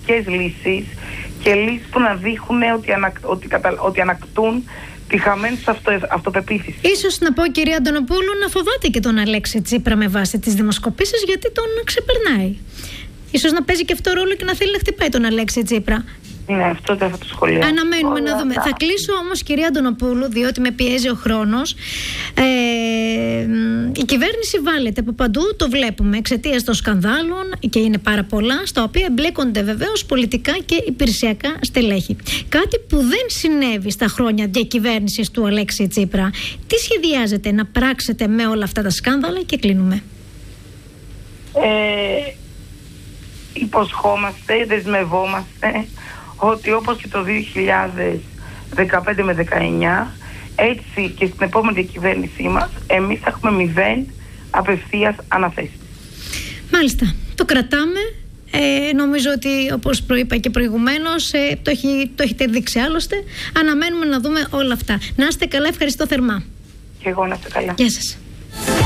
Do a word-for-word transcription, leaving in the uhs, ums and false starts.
πρακτικές λύσεις και λύσεις που να δείχνουν ότι, ανακ, ότι, κατα, ότι ανακτούν τη χαμένη τους αυτο, αυτοπεποίθηση. Ίσως να πω, κυρία Αντωνοπούλου, να φοβάται και τον Αλέξη Τσίπρα με βάση τις δημοσκοπήσεις, γιατί τον ξεπερνάει. Ίσως να παίζει και αυτό ρόλο και να θέλει να χτυπάει τον Αλέξη Τσίπρα. Ναι, αυτό δεν θα το σχολιάσω. Αναμένουμε Όλα, να δούμε. να... Θα κλείσω όμως, κυρία Αντωνοπούλου, διότι με πιέζει ο χρόνος. Ε, η κυβέρνηση βάλεται από παντού, το βλέπουμε, εξαιτίας των σκανδάλων, και είναι πάρα πολλά, στα οποία εμπλέκονται βεβαίως πολιτικά και υπηρεσιακά στελέχη. Κάτι που δεν συνέβη στα χρόνια διακυβέρνησης του Αλέξη Τσίπρα. Τι σχεδιάζετε να πράξετε με όλα αυτά τα σκάνδαλα, και κλείνουμε. Ε, υποσχόμαστε, δεσμευόμαστε ότι όπως και το δύο χιλιάδες δεκαπέντε με δεκαεννιά, έτσι και στην επόμενη διακυβέρνησή μας, εμείς θα έχουμε μηδέν απευθείας αναθέσεις. Μάλιστα, το κρατάμε. Ε, νομίζω ότι, όπως προείπα και προηγουμένως, ε, το, έχει, το έχετε δείξει άλλωστε. Αναμένουμε να δούμε όλα αυτά. Να είστε καλά, ευχαριστώ θερμά. Και εγώ να είστε καλά. Γεια σας.